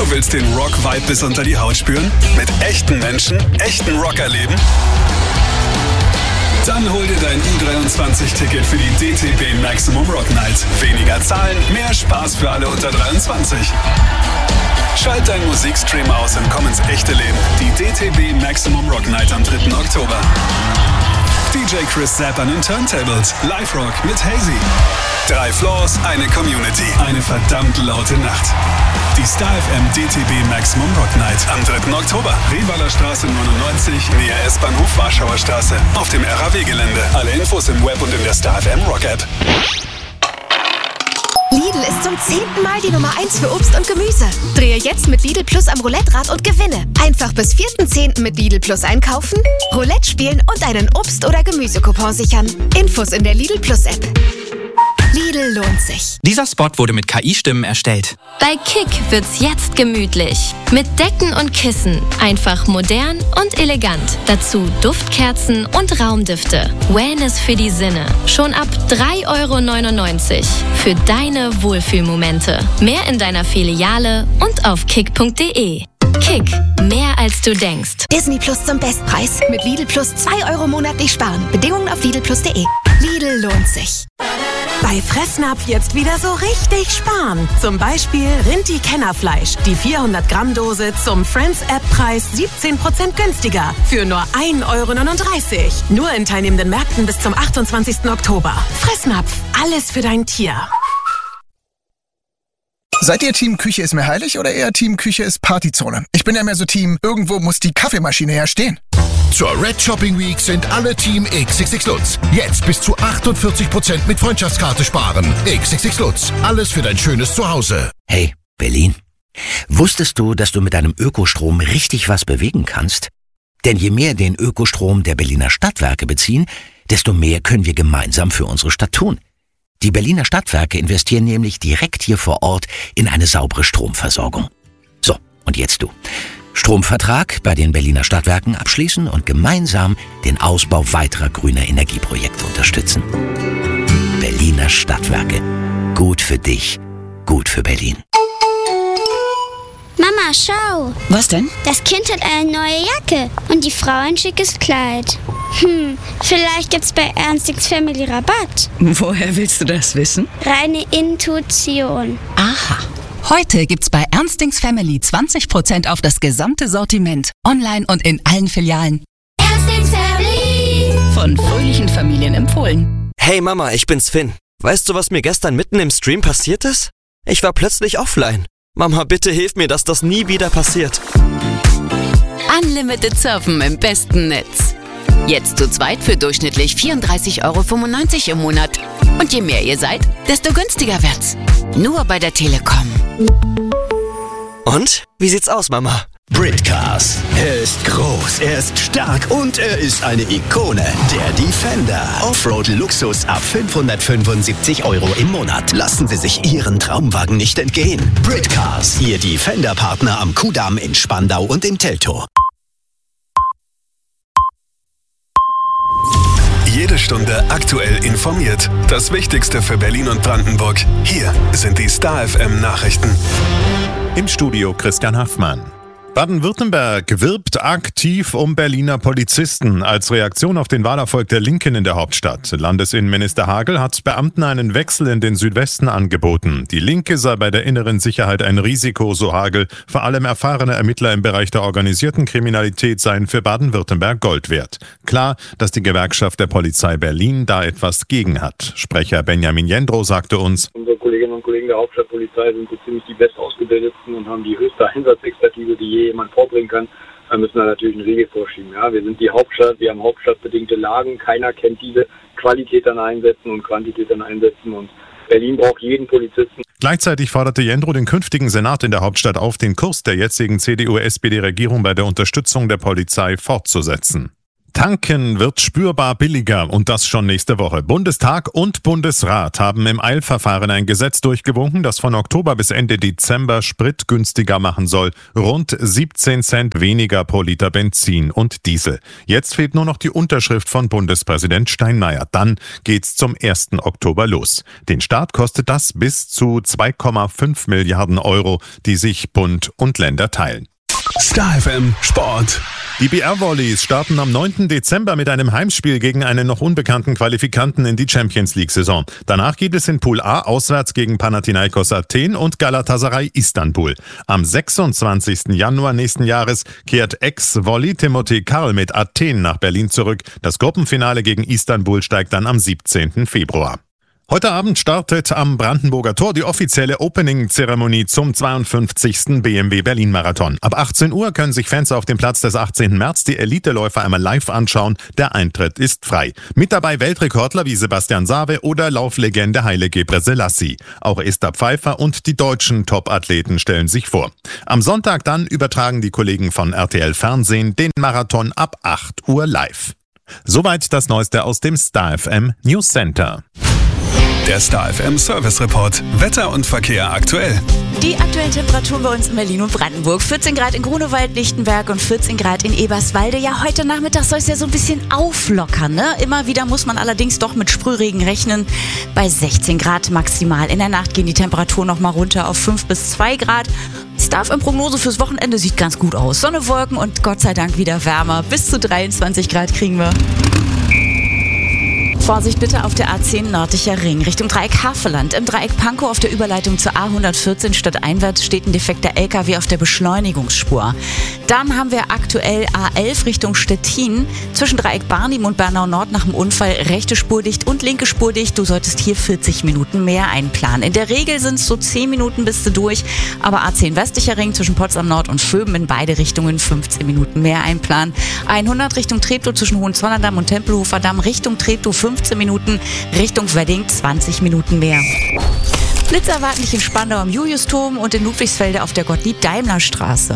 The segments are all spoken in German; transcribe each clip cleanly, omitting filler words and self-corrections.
Du willst den Rock-Vibe bis unter die Haut spüren? Mit echten Menschen, echten Rock erleben? Dann hol dir dein U23-Ticket für die DTB Maximum Rock Night. Weniger zahlen, mehr Spaß für alle unter 23. Schalt deinen Musikstream aus und komm ins echte Leben. Die DTB Maximum Rock Night am 3. Oktober. DJ Chris Zapp an den Turntables. Live-Rock mit Hazy. 3 Floors, eine Community. Eine verdammt laute Nacht. Die Star FM DTB Maximum Rock Night am 3. Oktober. Revaler Straße 99, nähe S-Bahnhof Warschauer Straße. Auf dem RAW-Gelände. Alle Infos im Web und in der Star FM Rock App. Lidl ist zum 10. Mal die Nummer 1 für Obst und Gemüse. Drehe jetzt mit Lidl Plus am Roulette-Rad und gewinne. Einfach bis 4.10. mit Lidl Plus einkaufen, Roulette spielen und einen Obst- oder Gemüsecoupon sichern. Infos in der Lidl Plus App. Lidl lohnt sich. Dieser Spot wurde mit KI-Stimmen erstellt. Bei Kick wird's jetzt gemütlich. Mit Decken und Kissen. Einfach modern und elegant. Dazu Duftkerzen und Raumdüfte. Wellness für die Sinne. Schon ab 3,99 € für deine Wohlfühlmomente. Mehr in deiner Filiale und auf kick.de. Kick, mehr als du denkst. Disney Plus zum Bestpreis. Mit Lidl Plus 2 € monatlich sparen. Bedingungen auf lidlplus.de. Lidl lohnt sich. Bei Fressnapf jetzt wieder so richtig sparen. Zum Beispiel Rinti-Kennerfleisch. Die 400-Gramm-Dose zum Friends-App-Preis 17% günstiger. Für nur 1,39 €. Nur in teilnehmenden Märkten bis zum 28. Oktober. Fressnapf, alles für dein Tier. Seid ihr Team Küche ist mir heilig oder eher Team Küche ist Partyzone? Ich bin ja mehr so Team, irgendwo muss die Kaffeemaschine ja stehen. Zur Red Shopping Week sind alle Team XXX Lutz. Jetzt bis zu 48% mit Freundschaftskarte sparen. XXX Lutz. Alles für dein schönes Zuhause. Hey, Berlin. Wusstest du, dass du mit deinem Ökostrom richtig was bewegen kannst? Denn je mehr den Ökostrom der Berliner Stadtwerke beziehen, desto mehr können wir gemeinsam für unsere Stadt tun. Die Berliner Stadtwerke investieren nämlich direkt hier vor Ort in eine saubere Stromversorgung. So, und jetzt du. Stromvertrag bei den Berliner Stadtwerken abschließen und gemeinsam den Ausbau weiterer grüner Energieprojekte unterstützen. Berliner Stadtwerke. Gut für dich, gut für Berlin. Mama, schau. Was denn? Das Kind hat eine neue Jacke und die Frau ein schickes Kleid. Vielleicht gibt's bei Ernstings Family Rabatt. Woher willst du das wissen? Reine Intuition. Aha. Heute gibt's bei Ernstings Family 20% auf das gesamte Sortiment. Online und in allen Filialen. Ernstings Family. Von fröhlichen Familien empfohlen. Hey Mama, ich bin's Finn. Weißt du, was mir gestern mitten im Stream passiert ist? Ich war plötzlich offline. Mama, bitte hilf mir, dass das nie wieder passiert. Unlimited Surfen im besten Netz. Jetzt zu zweit für durchschnittlich 34,95 € im Monat. Und je mehr ihr seid, desto günstiger wird's. Nur bei der Telekom. Und? Wie sieht's aus, Mama? Britcars. Er ist groß, er ist stark und er ist eine Ikone. Der Defender. Offroad-Luxus ab 575 € im Monat. Lassen Sie sich Ihren Traumwagen nicht entgehen. Britcars. Ihr Defender-Partner am Kudamm in Spandau und in Teltow. Jede Stunde aktuell informiert. Das Wichtigste für Berlin und Brandenburg. Hier sind die Star FM Nachrichten. Im Studio Christian Haffmann. Baden-Württemberg wirbt aktiv um Berliner Polizisten als Reaktion auf den Wahlerfolg der Linken in der Hauptstadt. Landesinnenminister Hagel hat Beamten einen Wechsel in den Südwesten angeboten. Die Linke sei bei der inneren Sicherheit ein Risiko, so Hagel. Vor allem erfahrene Ermittler im Bereich der organisierten Kriminalität seien für Baden-Württemberg Gold wert. Klar, dass die Gewerkschaft der Polizei Berlin da etwas gegen hat. Sprecher Benjamin Jendrow sagte uns: Unsere Kolleginnen und Kollegen der Hauptstadtpolizei sind so ziemlich die bestausgebildetsten und haben die höchste Einsatzexpertise, die je jemand vorbringen kann. Da müssen wir natürlich einen Riegel vorschieben. Ja, wir sind die Hauptstadt, wir haben hauptstadtbedingte Lagen. Keiner kennt diese Qualität an Einsätzen und Quantität an Einsätzen. Und Berlin braucht jeden Polizisten. Gleichzeitig forderte Jendrow den künftigen Senat in der Hauptstadt auf, den Kurs der jetzigen CDU-SPD-Regierung bei der Unterstützung der Polizei fortzusetzen. Tanken wird spürbar billiger und das schon nächste Woche. Bundestag und Bundesrat haben im Eilverfahren ein Gesetz durchgewunken, das von Oktober bis Ende Dezember Sprit günstiger machen soll. Rund 17 Cent weniger pro Liter Benzin und Diesel. Jetzt fehlt nur noch die Unterschrift von Bundespräsident Steinmeier. Dann geht's zum 1. Oktober los. Den Staat kostet das bis zu 2,5 Milliarden Euro, die sich Bund und Länder teilen. Star FM Sport. Die BR-Volleys starten am 9. Dezember mit einem Heimspiel gegen einen noch unbekannten Qualifikanten in die Champions-League-Saison. Danach geht es in Pool A auswärts gegen Panathinaikos Athen und Galatasaray Istanbul. Am 26. Januar nächsten Jahres kehrt Ex-Volley Timothy Karl mit Athen nach Berlin zurück. Das Gruppenfinale gegen Istanbul steigt dann am 17. Februar. Heute Abend startet am Brandenburger Tor die offizielle Opening-Zeremonie zum 52. BMW Berlin-Marathon. Ab 18 Uhr können sich Fans auf dem Platz des 18. März die Elite-Läufer einmal live anschauen. Der Eintritt ist frei. Mit dabei Weltrekordler wie Sebastian Sawe oder Lauflegende Haile Gebrselassie. Auch Esther Pfeiffer und die deutschen Top-Athleten stellen sich vor. Am Sonntag dann übertragen die Kollegen von RTL Fernsehen den Marathon ab 8 Uhr live. Soweit das Neueste aus dem Star FM News Center. Der Star FM Service Report. Wetter und Verkehr aktuell. Die aktuellen Temperaturen bei uns in Berlin und Brandenburg. 14 Grad in Grunewald, Lichtenberg und 14 Grad in Eberswalde. Ja, heute Nachmittag soll es ja so ein bisschen auflockern, ne? Immer wieder muss man allerdings doch mit Sprühregen rechnen. Bei 16 Grad maximal. In der Nacht gehen die Temperaturen nochmal runter auf 5 bis 2 Grad. Star FM Prognose fürs Wochenende sieht ganz gut aus. Sonne, Wolken und Gott sei Dank wieder wärmer. Bis zu 23 Grad kriegen wir. Vorsicht bitte auf der A10 nördlicher Ring Richtung Dreieck Havelland. Im Dreieck Pankow auf der Überleitung zur A114 stadteinwärts steht ein defekter LKW auf der Beschleunigungsspur. Dann haben wir aktuell A11 Richtung Stettin. Zwischen Dreieck Barnim und Bernau Nord nach dem Unfall rechte Spur dicht und linke Spur dicht. Du solltest hier 40 Minuten mehr einplanen. In der Regel sind es so 10 Minuten bist du durch. Aber A10 westlicher Ring zwischen Potsdam Nord und Vöben in beide Richtungen 15 Minuten mehr einplanen. 100 Richtung Treptow zwischen Hohenzollerndamm und Tempelhofer Damm Richtung Treptow 15 Minuten, Richtung Wedding 20 Minuten mehr. Blitz erwarten dich in Spandau am Juliusturm und in Ludwigsfelde auf der Gottlieb-Daimler-Straße.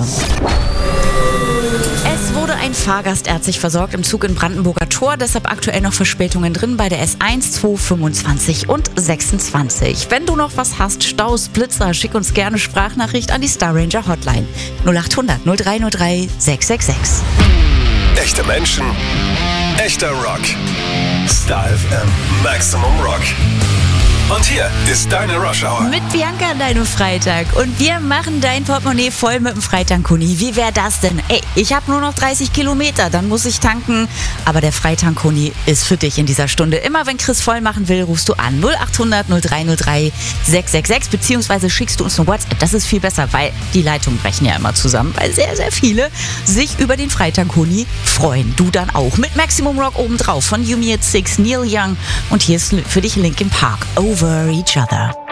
Es wurde ein Fahrgast ärztlich versorgt im Zug in Brandenburger Tor, deshalb aktuell noch Verspätungen drin bei der S1, 2, 25 und 26. Wenn du noch was hast, Staus, Blitzer, schick uns gerne Sprachnachricht an die Star Ranger Hotline 0800 0303 666. Echte Menschen, echter Rock. Star FM Maximum Rock. Und hier ist deine Rush Hour. Mit Bianca an deinem Freitag. Und wir machen dein Portemonnaie voll mit dem Freitag-Kuni. Wie wäre das denn? Ey, ich habe nur noch 30 Kilometer, dann muss ich tanken. Aber der Freitag-Kuni ist für dich in dieser Stunde. Immer wenn Chris voll machen will, rufst du an 0800 0303 666 beziehungsweise schickst du uns eine WhatsApp. Das ist viel besser, weil die Leitungen brechen ja immer zusammen, weil sehr, sehr viele sich über den Freitag-Kuni freuen. Du dann auch. Mit Maximum Rock obendrauf von You Me at Six, Neil Young. Und hier ist für dich Linkin Park. Over Each Other.